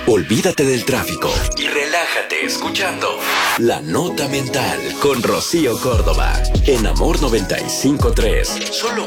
Olvídate del tráfico y relájate escuchando La Nota Mental con Rocío Córdoba en Amor 95.3. Solo